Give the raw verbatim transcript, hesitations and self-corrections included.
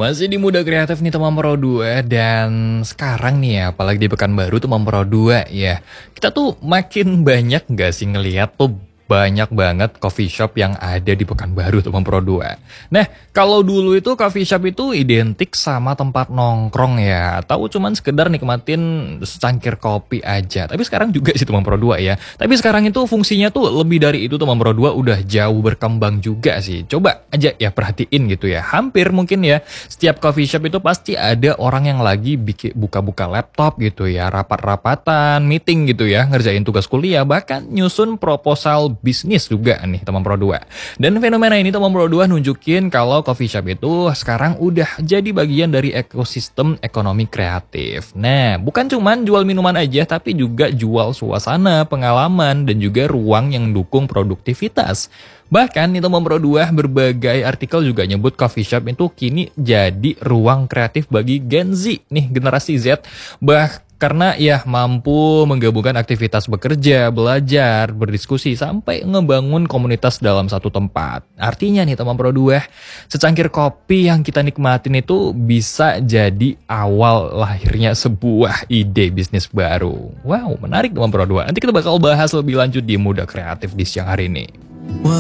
Masih di Muda Kreatif nih teman Pro dua, dan sekarang nih ya, apalagi di Pekanbaru teman Pro dua ya, kita tuh makin banyak gak sih ngeliat tuh banyak banget coffee shop yang ada di Pekanbaru teman Pro dua. Nah, kalau dulu itu coffee shop itu identik sama tempat nongkrong ya, atau cuman sekedar nikmatin secangkir kopi aja. Tapi sekarang juga sih teman Pro dua ya. Tapi sekarang itu fungsinya tuh lebih dari itu teman Pro dua, udah jauh berkembang juga sih. Coba aja ya perhatiin gitu ya. Hampir mungkin ya setiap coffee shop itu pasti ada orang yang lagi bikin buka-buka laptop gitu ya, rapat-rapatan, meeting gitu ya, ngerjain tugas kuliah, bahkan nyusun proposal bisnis juga nih teman Pro dua. Dan fenomena ini teman Pro dua nunjukin kalau coffee shop itu sekarang udah jadi bagian dari ekosistem ekonomi kreatif. Nah, bukan cuman jual minuman aja, tapi juga jual suasana, pengalaman, dan juga ruang yang dukung produktivitas. Bahkan nih teman Pro dua, berbagai artikel juga nyebut coffee shop itu kini jadi ruang kreatif bagi Gen Z nih, generasi Z. Bah Karena ya mampu menggabungkan aktivitas bekerja, belajar, berdiskusi, sampai ngebangun komunitas dalam satu tempat. Artinya nih teman Pro dua, secangkir kopi yang kita nikmatin itu bisa jadi awal lahirnya sebuah ide bisnis baru. Wow, menarik teman Pro dua. Nanti kita bakal bahas lebih lanjut di Muda Kreatif di siang hari ini.